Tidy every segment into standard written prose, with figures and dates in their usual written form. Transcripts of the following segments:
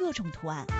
各种图案。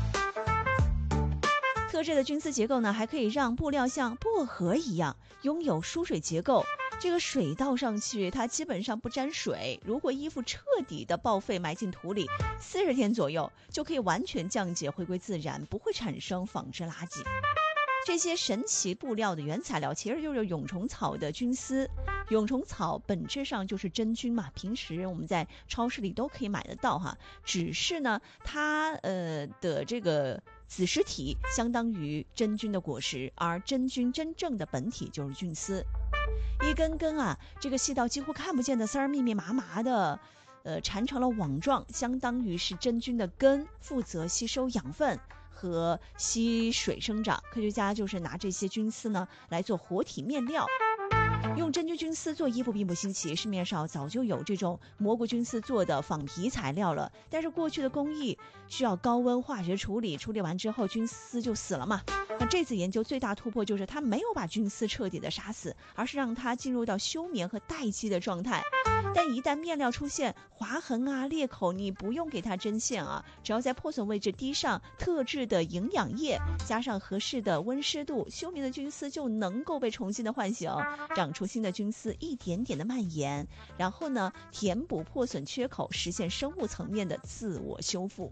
特制的菌丝结构呢，还可以让布料像薄荷一样拥有疏水结构。这个水倒上去，它基本上不沾水。如果衣服彻底的报废埋进土里，40天左右就可以完全降解，回归自然，不会产生纺织垃圾。这些神奇布料的原材料其实就是蛹虫草的菌丝。蛹虫草本质上就是真菌嘛，平时我们在超市里都可以买得到哈。只是呢，它的这个子实体相当于真菌的果实，而真菌真正的本体就是菌丝。一根根啊，这个细到几乎看不见的丝儿，密密麻麻的，缠成了网状，相当于是真菌的根，负责吸收养分和吸水生长。科学家就是拿这些菌丝呢来做活体面料。用真菌菌丝做衣服并不新奇，市面上早就有这种蘑菇菌丝做的仿皮材料了。但是过去的工艺需要高温化学处理，处理完之后菌丝就死了嘛。那这次研究最大突破就是它没有把菌丝彻底的杀死，而是让它进入到休眠和待机的状态。但一旦面料出现划痕啊、裂口，你不用给它针线啊，只要在破损位置滴上特制的营养液，加上合适的温湿度，休眠的菌丝就能够被重新的唤醒，长出新的菌丝，一点点的蔓延，然后呢，填补破损缺口，实现生物层面的自我修复。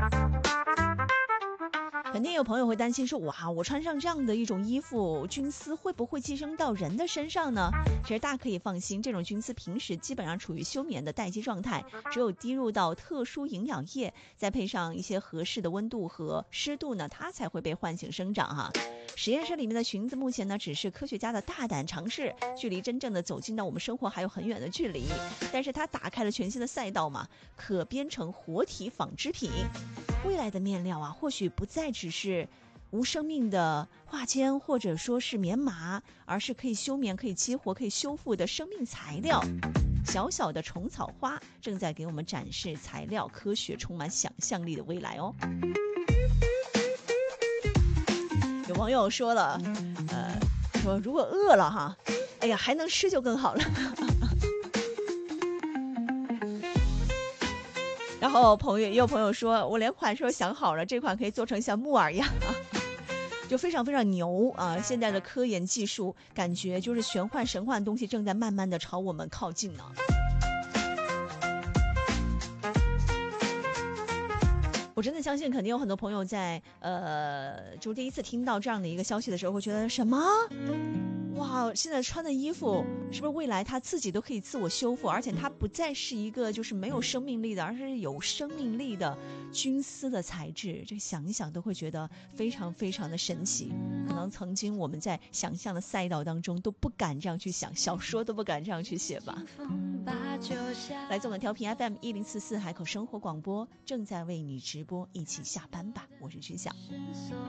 肯定有朋友会担心说，哇，我穿上这样的一种衣服，菌丝会不会寄生到人的身上呢？其实大家可以放心，这种菌丝平时基本上处于休眠的待机状态，只有滴入到特殊营养液，再配上一些合适的温度和湿度呢，它才会被唤醒生长哈。实验室里面的裙子目前呢，只是科学家的大胆尝试，距离真正的走进到我们生活还有很远的距离。但是它打开了全新的赛道嘛，可编成活体纺织品。未来的面料啊，或许不再只是无生命的化纤或者说是棉麻，而是可以休眠、可以激活、可以修复的生命材料。小小的虫草花正在给我们展示材料科学充满想象力的未来哦。有网友说了，说如果饿了哈，哎呀，还能吃就更好了。然后也有朋友说，我连款式想好了，这款可以做成像木耳一样就非常非常牛啊！现在的科研技术感觉就是玄幻神幻的东西正在慢慢的朝我们靠近呢。我真的相信肯定有很多朋友在就第一次听到这样的一个消息的时候会觉得，什么哇，现在穿的衣服是不是未来它自己都可以自我修复，而且它不再是一个就是没有生命力的，而是有生命力的菌丝的材质，这想一想都会觉得非常非常的神奇。可能曾经我们在想象的赛道当中都不敢这样去想，小说都不敢这样去写吧。来自我们调频 FM1044海口生活广播，正在为你直播，一起下班吧，我是曲晓。